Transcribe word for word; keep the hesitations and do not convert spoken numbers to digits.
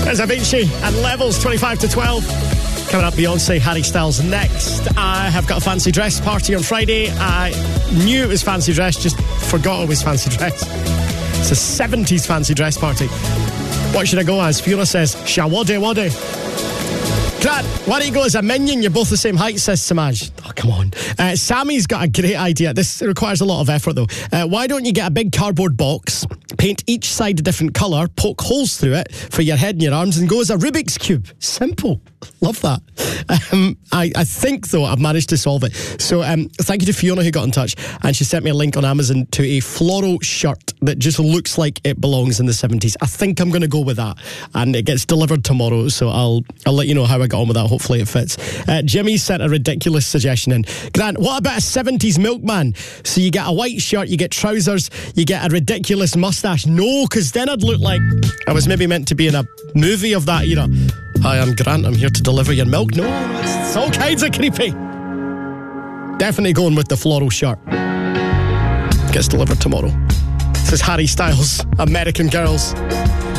There's Avicii and Levels, twenty-five to twelve. Coming up, Beyonce, Harry Styles next. I have got a fancy dress party on Friday. I knew it was fancy dress, just forgot it was fancy dress. It's a seventies fancy dress party. What should I go as? Fiona says, Shawade Wade. Grant, why don't you go as a minion? You're both the same height, says Samaj. Oh, come on. Uh, Sammy's got a great idea. This requires a lot of effort, though. Uh, why don't you get a big cardboard box, paint each side a different colour, poke holes through it for your head and your arms, and go as a Rubik's Cube? Simple. Love that. Um, I, I think, though, I've managed to solve it. So um, thank you to Fiona who got in touch, and she sent me a link on Amazon to a floral shirt that just looks like it belongs in the seventies. I think I'm going to go with that, and it gets delivered tomorrow, so I'll I'll let you know how I got on with that. Hopefully it fits. Uh, Jimmy sent a ridiculous suggestion in. Grant, what about a seventies milkman? So you get a white shirt, you get trousers, you get a ridiculous mustache. No, because then I'd look like I was maybe meant to be in a movie of that era. Hi, I'm Grant, I'm here to deliver your milk. No, it's, it's all kinds of creepy. Definitely going with the floral shirt. Gets delivered tomorrow. This is Harry Styles, American Girls.